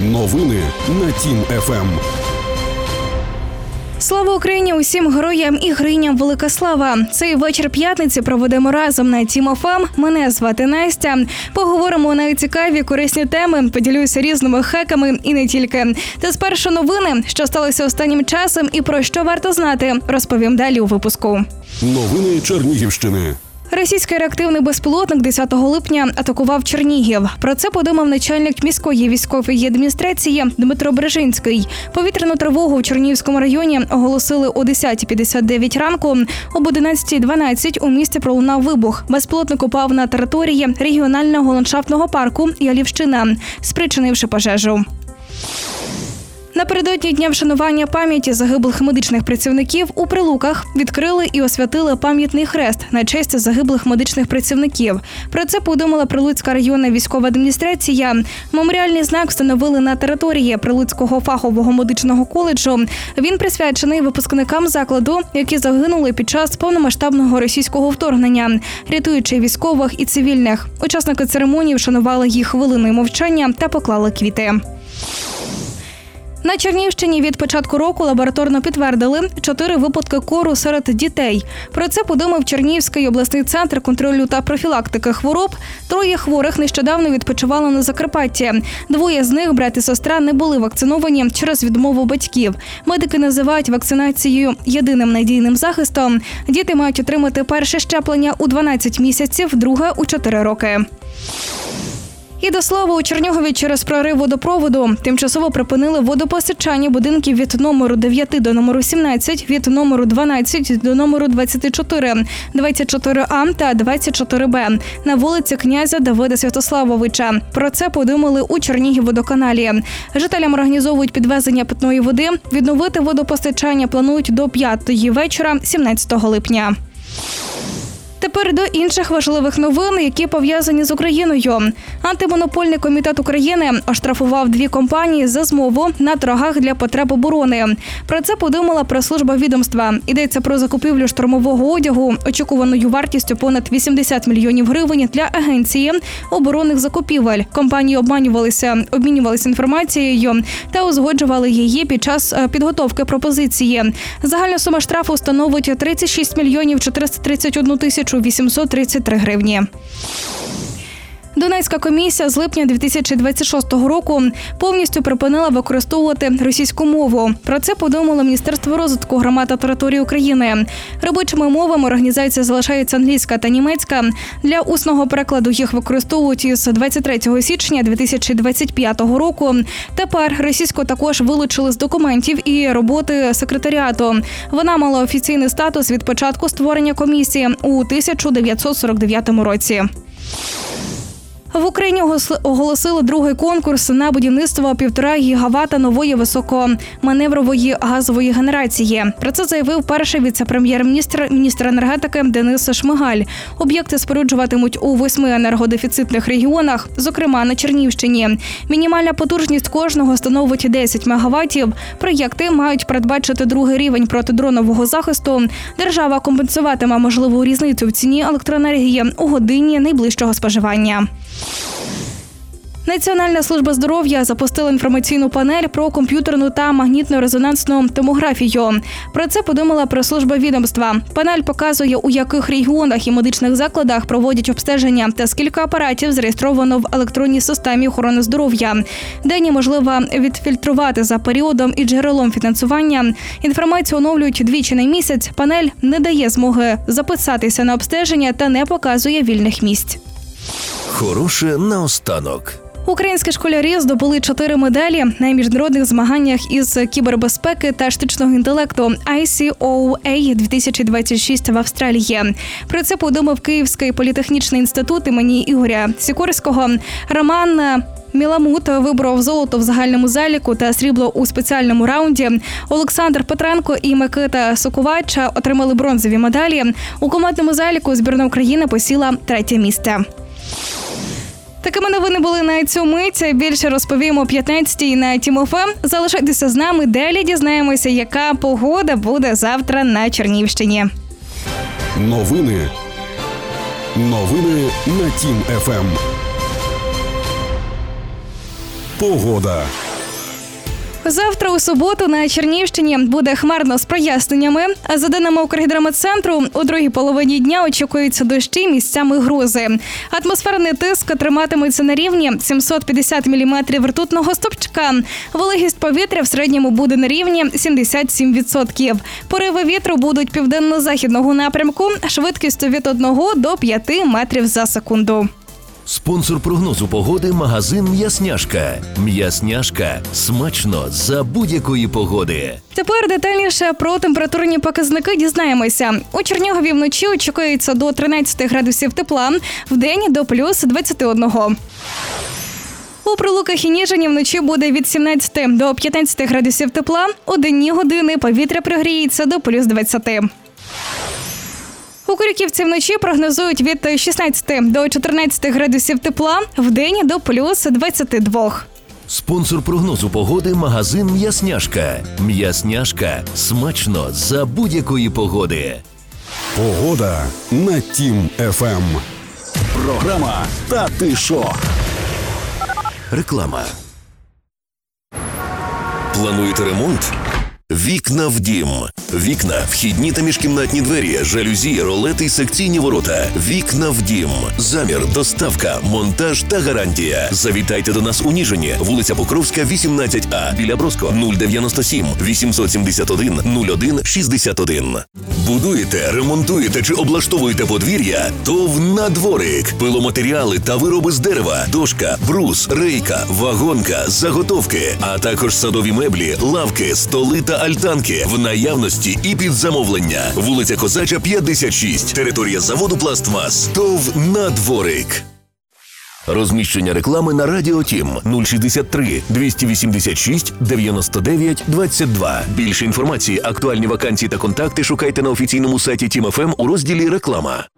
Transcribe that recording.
Новини на Тім ФМ. Слава Україні! Усім героям і героїням велика слава! Цей вечір п'ятниці проведемо разом на Тім ФМ. Мене звати Настя. Поговоримо на цікаві, корисні теми, поділюся різними хеками і не тільки. Та спершу новини, що сталося останнім часом і про що варто знати, розповім далі у випуску. Новини Чернігівщини. Російський реактивний безпілотник 10 липня атакував Чернігів. Про це повідомив начальник міської військової адміністрації Дмитро Брежинський. Повітряну тривогу в Чернігівському районі оголосили о 10:59 ранку. Об 11:12 у місті пролунав вибух. Безпілотник упав на території регіонального ландшафтного парку Ялівщина, спричинивши пожежу. Напередодні Дня вшанування пам'яті загиблих медичних працівників у Прилуках відкрили і освятили пам'ятний хрест на честь загиблих медичних працівників. Про це повідомила Прилуцька районна військова адміністрація. Меморіальний знак встановили на території Прилуцького фахового медичного коледжу. Він присвячений випускникам закладу, які загинули під час повномасштабного російського вторгнення, рятуючи військових і цивільних. Учасники церемонії вшанували їх хвилиною мовчання та поклали квіти. На Чернігівщині від початку року лабораторно підтвердили 4 випадки кору серед дітей. Про це повідомив Чернігівський обласний центр контролю та профілактики хвороб. 3 хворих нещодавно відпочивали на Закарпатті. 2 з них, брат і сестра, не були вакциновані через відмову батьків. Медики називають вакцинацію єдиним надійним захистом. Діти мають отримати перше щеплення у 12 місяців, друге – у 4 роки. І до слова, у Чернігові через прорив водопроводу тимчасово припинили водопостачання будинків від номеру 9 до номеру 17, від номеру 12 до номеру 24, 24А та 24Б на вулиці князя Давида Святославовича. Про це повідомили у Чернігівводоканалі. Жителям організовують підвезення питної води. Відновити водопостачання планують до 5-ї вечора 17 липня. Тепер до інших важливих новин, які пов'язані з Україною. Антимонопольний комітет України оштрафував 2 компанії за змову на торгах для потреб оборони. Про це повідомила прес-служба відомства. Йдеться про закупівлю штурмового одягу, очікуваною вартістю понад 80 мільйонів гривень для Агенції оборонних закупівель. Компанії обмінювалися інформацією та узгоджували її під час підготовки пропозиції. Загальна сума штрафу становить 36 мільйонів 431 тисячу 833 гривні. Донецька комісія з липня 2026 року повністю припинила використовувати російську мову. Про це повідомило Міністерство розвитку громад та території України. Робочими мовами організації залишаються англійська та німецька. Для усного перекладу їх використовують із 23 січня 2025 року. Тепер російську також вилучили з документів і роботи секретаріату. Вона мала офіційний статус від початку створення комісії у 1949 році. В Україні оголосили другий конкурс на будівництво 1,5 гігавата нової високоманеврової газової генерації. Про це заявив перший віце-прем'єр-міністр, міністр енергетики Денис Шмигаль. Об'єкти споруджуватимуть у 8 енергодефіцитних регіонах, зокрема на Чернігівщині. Мінімальна потужність кожного становить 10 мегаватів. Проєкти мають передбачити другий рівень протидронового захисту. Держава компенсуватиме можливу різницю в ціні електроенергії у годині найближчого споживання. Національна служба здоров'я запустила інформаційну панель про комп'ютерну та магнітно-резонансну томографію. Про це повідомила прес-служба відомства. Панель показує, у яких регіонах і медичних закладах проводять обстеження та скільки апаратів зареєстровано в електронній системі охорони здоров'я. Дані можливо відфільтрувати за періодом і джерелом фінансування. Інформацію оновлюють двічі на місяць. Панель не дає змоги записатися на обстеження та не показує вільних місць. Хороше наостанок. Українські школярі здобули 4 медалі на міжнародних змаганнях із кібербезпеки та штучного інтелекту ICOA 2026 в Австралії. Про це повідомив Київський політехнічний інститут імені Ігоря Сікорського. Роман Міламут виборов золото в загальному заліку та срібло у спеціальному раунді. Олександр Петренко і Микита Сокувач отримали бронзові медалі. У командному заліку збірна України посіла 3-е місце. Такими новини були на цю мить. Більше розповімо о 15-й на Тім ФМ. Залишайтеся з нами, далі дізнаємося, яка погода буде завтра на Чернігівщині. Новини на Тім ФМ. Погода. Завтра у суботу на Чернігівщині буде хмарно з проясненнями. А за даними Укргідрометцентру, у другій половині дня очікуються дощі, місцями грози. Атмосферний тиск триматиметься на рівні 750 мм ртутного стовпчика. Вологість повітря в середньому буде на рівні 77%. Пориви вітру будуть південно-західного напрямку швидкістю від 1 до 5 метрів за секунду. Спонсор прогнозу погоди – магазин «М'ясняшка». «М'ясняшка» – смачно за будь-якої погоди. Тепер детальніше про температурні показники дізнаємося. У Чернігові вночі очікується до 13 градусів тепла, вдень до плюс 21. У Прилуках і Ніжині вночі буде від 17 до 15 градусів тепла, у денні години повітря прогріється до плюс 20. У Корюківці вночі прогнозують від 16 до 14 градусів тепла, вдень до плюс 22. Спонсор прогнозу погоди – магазин «М'ясняшка». «М'ясняшка» – смачно за будь-якої погоди. Погода на Тім ФМ. Програма «Та ти шо?». Реклама. Плануєте ремонт? Вікна в дім. Вікна, вхідні та міжкімнатні двері, жалюзі, ролети й секційні ворота. Вікна в дім. Замір, доставка, монтаж та гарантія. Завітайте до нас у Ніжині. Вулиця Покровська, 18А. Біля Броско. 097 871 01 61. Будуєте, ремонтуєте чи облаштовуєте подвір'я? ТОВ «Надворик». Пиломатеріали та вироби з дерева, дошка, брус, рейка, вагонка, заготовки, а також садові меблі, лавки, столи та альтанки в наявності і під замовлення. Вулиця Козача, 56. Територія заводу «Пластмас». ТОВ «Надворик». Розміщення реклами на Радіо Тім 063 286 99 22. Більше інформації, актуальні вакансії та контакти шукайте на офіційному сайті Тім ФМ у розділі «Реклама».